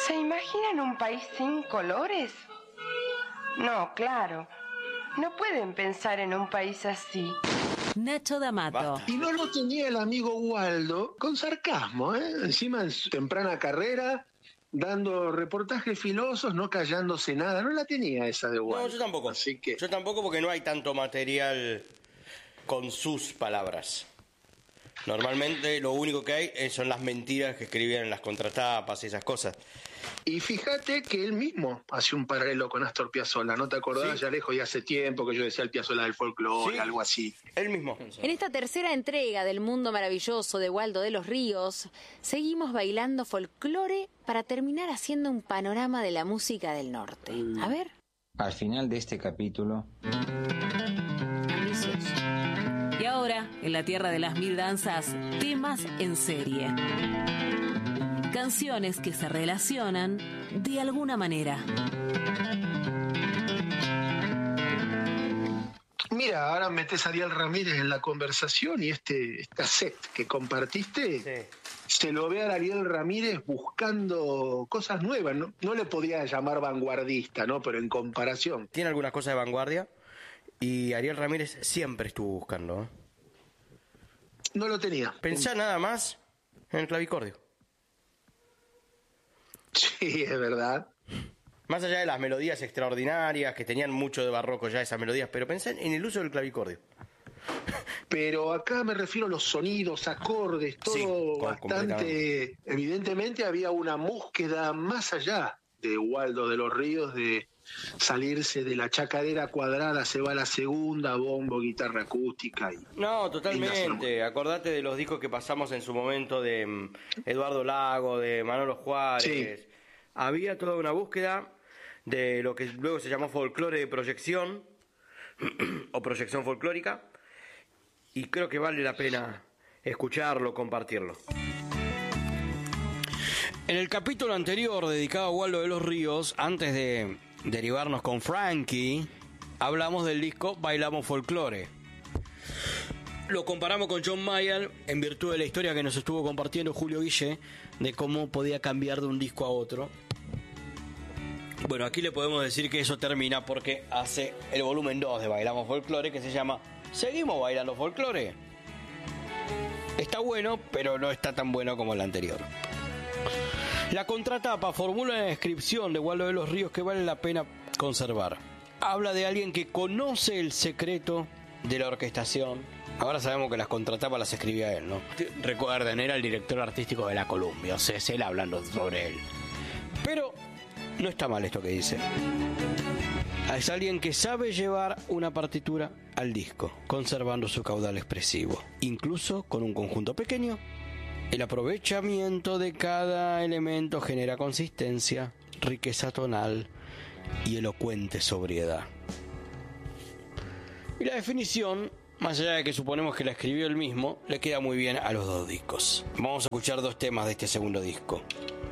¿Se imaginan un país sin colores? No, claro. No pueden pensar en un país así. Nacho D'Amato. Basta. Y no lo tenía el amigo Waldo, con sarcasmo, ¿eh? Encima en su temprana carrera, dando reportajes filosos, no callándose nada. No la tenía esa de Waldo. No, yo tampoco. Así que... Yo tampoco, porque no hay tanto material con sus palabras. Normalmente lo único que hay son las mentiras que escribían en las contratapas y esas cosas. Y fíjate que él mismo hace un paralelo con Astor Piazzolla, ¿no te acordás? Sí. Ya lejos y hace tiempo que yo decía el Piazzolla del folclore, Sí. algo así. Él mismo. En esta tercera entrega del mundo maravilloso de Waldo de los Ríos, seguimos bailando folclore para terminar haciendo un panorama de la música del norte. A ver. Al final de este capítulo, Ambicioso. Y ahora, en la tierra de las mil danzas, temas en serie. Canciones que se relacionan de alguna manera. Mira, ahora metes a Ariel Ramírez en la conversación y este set que compartiste, Sí. se lo ve a Ariel Ramírez buscando cosas nuevas, ¿no? No le podía llamar vanguardista, ¿no? Pero en comparación. Tiene algunas cosas de vanguardia y Ariel Ramírez siempre estuvo buscando, ¿eh? No lo tenía. Pensá nada más en el clavicordio. Sí, es verdad. Más allá de las melodías extraordinarias, que tenían mucho de barroco ya esas melodías, pero pensá en el uso del clavicordio. Pero acá me refiero a los sonidos, acordes, todo Sí, bastante... Evidentemente había una búsqueda más allá de Waldo de los Ríos, de salirse de la chacarera cuadrada, se va a la segunda, bombo, guitarra acústica. No, totalmente. Acordate de los discos que pasamos en su momento de Eduardo Lago, de Manolo Juárez. Sí. Había toda una búsqueda de lo que luego se llamó folclore de proyección o proyección folclórica, y creo que vale la pena escucharlo, compartirlo. En el capítulo anterior dedicado a Waldo de los Ríos, antes de derivarnos con Frankie, hablamos del disco Bailamos Folclore. Lo comparamos con John Mayer en virtud de la historia que nos estuvo compartiendo Julio Guille de cómo podía cambiar de un disco a otro. Bueno, aquí le podemos decir que eso termina porque hace el volumen 2 de Bailamos Folclore, que se llama Seguimos Bailando Folclore. Está bueno, pero no está tan bueno como el anterior. La contratapa formula una descripción de Waldo de los Ríos que vale la pena conservar. Habla de alguien que conoce el secreto de la orquestación. Ahora sabemos que las contratapas las escribía él, ¿no? Recuerden, era el director artístico de la Columbia, o sea, es él hablando sobre él. Pero no está mal esto que dice. Es alguien que sabe llevar una partitura al disco, conservando su caudal expresivo, incluso con un conjunto pequeño. El aprovechamiento de cada elemento genera consistencia, riqueza tonal y elocuente sobriedad. Y la definición, más allá de que suponemos que la escribió él mismo, le queda muy bien a los dos discos. Vamos a escuchar dos temas de este segundo disco.